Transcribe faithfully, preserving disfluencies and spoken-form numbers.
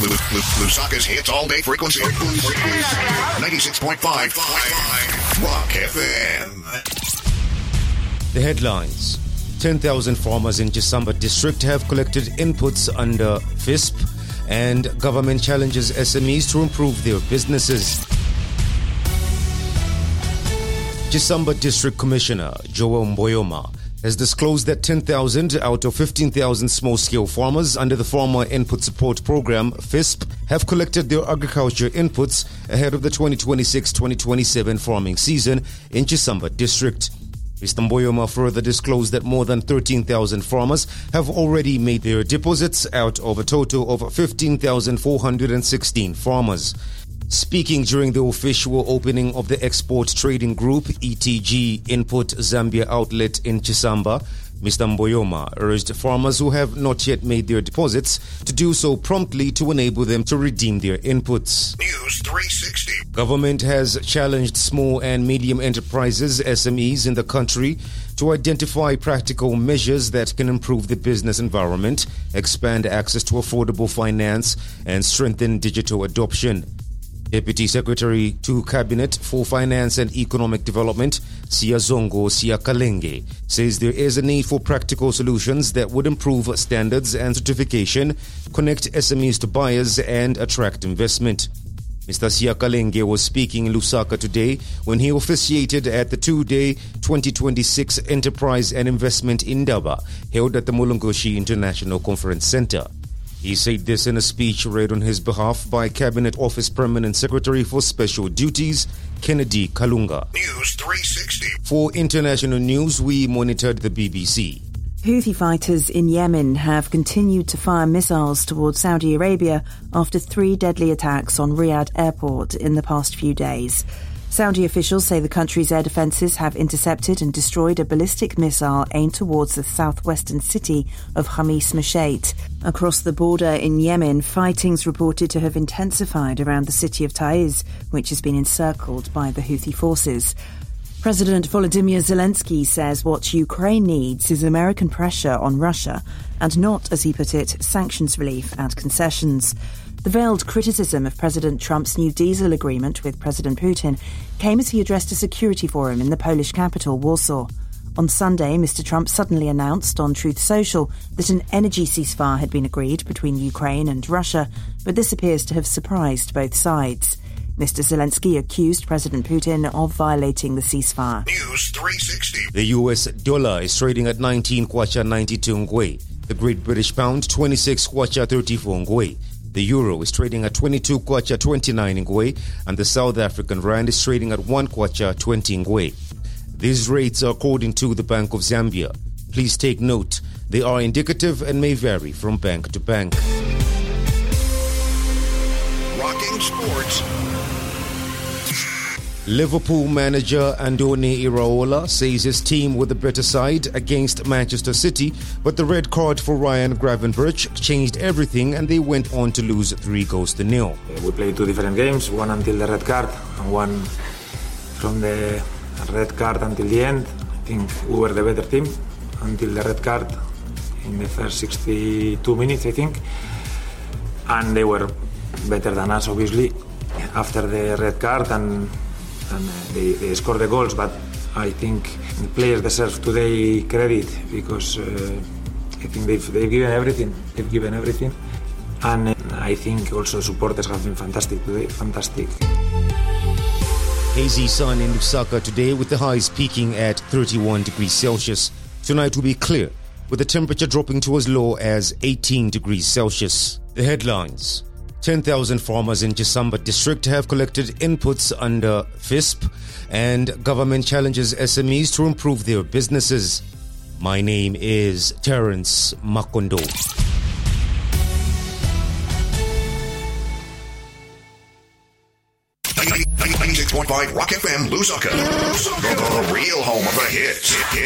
Lusaka's hits all day frequency. ninety-six point five Rock F M. The headlines. ten thousand farmers in Chisamba district have collected inputs under F I S P, and government challenges S M Es to improve their businesses. Chisamba District Commissioner Joel Mboyoma has disclosed that ten thousand out of fifteen thousand small-scale farmers under the Farmer Input Support Program, F I S P, have collected their agriculture inputs ahead of the twenty twenty-six twenty twenty-seven farming season in Chisamba District. Mister Mboyoma further disclosed that more than thirteen thousand farmers have already made their deposits out of a total of fifteen thousand four hundred sixteen farmers. Speaking during the official opening of the Export Trading Group E T G Input Zambia outlet in Chisamba, Mister Mboyoma urged farmers who have not yet made their deposits to do so promptly to enable them to redeem their inputs. News three sixty. Government has challenged small and medium enterprises, S M Es, in the country to identify practical measures that can improve the business environment, expand access to affordable finance, and strengthen digital adoption. Deputy Secretary to Cabinet for Finance and Economic Development, Siyazongo Siyakalenge, says there is a need for practical solutions that would improve standards and certification, connect S M Es to buyers, and attract investment. Mister Siyakalenge was speaking in Lusaka today when he officiated at the two-day twenty twenty-six Enterprise and Investment Indaba held at the Mulungushi International Conference Center. He said this in a speech read on his behalf by Cabinet Office Permanent Secretary for Special Duties, Kennedy Kalunga. News three sixty. For international news, we monitored the B B C. Houthi fighters in Yemen have continued to fire missiles towards Saudi Arabia after three deadly attacks on Riyadh airport in the past few days. Saudi officials say the country's air defences have intercepted and destroyed a ballistic missile aimed towards the southwestern city of Khamis Mashat. Across the border in Yemen, fighting's reported to have intensified around the city of Taiz, which has been encircled by the Houthi forces. President Volodymyr Zelensky says what Ukraine needs is American pressure on Russia and not, as he put it, sanctions relief and concessions. The veiled criticism of President Trump's new diesel agreement with President Putin came as he addressed a security forum in the Polish capital, Warsaw. On Sunday, Mister Trump suddenly announced on Truth Social that an energy ceasefire had been agreed between Ukraine and Russia, but this appears to have surprised both sides. Mister Zelensky accused President Putin of violating the ceasefire. News three sixty. The U S dollar is trading at nineteen kwacha ninety-two ngwe. The Great British Pound, twenty-six kwacha thirty-four ngwe. The euro is trading at twenty-two kwacha twenty-nine ngwe, and the South African rand is trading at one kwacha twenty ngwe. These rates are according to the Bank of Zambia. Please take note, they are indicative and may vary from bank to bank. Rocking sports. Liverpool manager Andoni Iraola says his team were the better side against Manchester City, but the red card for Ryan Gravenberch changed everything and they went on to lose three goals to nil. We played two different games, one until the red card and one from the red card until the end. I think we were the better team until the red card in the first sixty-two minutes, I think. And they were better than us, obviously, after the red card, and and they, they scored the goals, but I think the players deserve today credit because uh, I think they've, they've given everything, they've given everything, and uh, I think also supporters have been fantastic today, fantastic. Hazy sun in Lusaka today with the highs peaking at thirty-one degrees Celsius. Tonight will be clear, with the temperature dropping to as low as eighteen degrees Celsius. The headlines. ten thousand farmers in Chisamba district have collected inputs under F I S P, and government challenges S M Es to improve their businesses. My name is Terence Makondo. ninety-six point five Rock F M, Lusaka. The real home of the hits.